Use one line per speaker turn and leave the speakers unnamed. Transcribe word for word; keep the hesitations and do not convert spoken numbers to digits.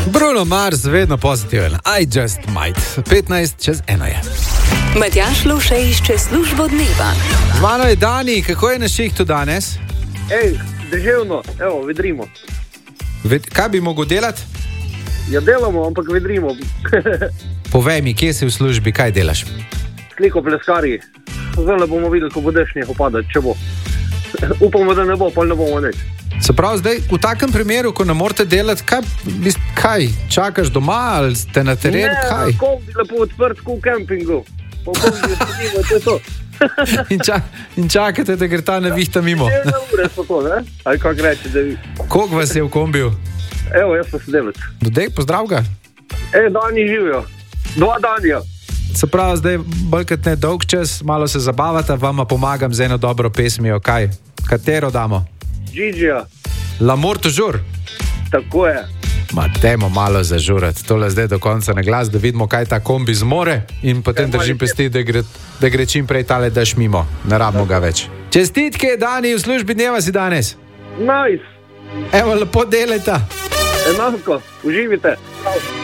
Bruno Mars, vedno pozitiven. I just might. petnajst čez eno je.
Matjaž Lovše išče službo dneva.
Z mano je Dani, kako je na šihtu danes?
Ej, deževno, evo, vedrimo.
Ved, kaj bi mogel delati?
Ja, delamo, ampak vedrimo.
Povej mi, kje si v službi, kaj delaš?
Sliko pleskarji. Zdaj bomo videli, ko bo dež nehal padati, če bo. Upamo, da ne bo, pa ne bomo nič.
Se pravi, zdaj, v takem primeru, ko ne morate delati, kaj, kaj čakaš doma ali ste na terenu, kaj?
Ne, kombi lepo odprt, kot v kempingu. Po kombi sedimo, to je to.
in, ča, in čakate, da gre ta nevihta mimo.
Ene ure so to, ne? Ali kako reči, da vi.
Koliko vas je v kombiju?
Evo, jaz sem sedelec.
Dodej, pozdrav ga.
E, Dani živijo. Dva Danija.
Se pravi, zdaj bolj kot ne dolg čas, malo se zabavata, vama pomagam z eno dobro pesmijo, kaj? Katero damo?
Gigija.
L'amour toujours.
Tako je.
Ma, dajmo malo zažurati, tole zdaj do konca na glas, da vidimo, kaj ta kombi zmore in potem ja, držim pesti, da gre, da gre čim prej tale daš mimo. Ne rabimo ga več. Čestitke, Dani, v službi dneva si danes.
Nice.
Evo, lepo delajta.
Enako, uživite.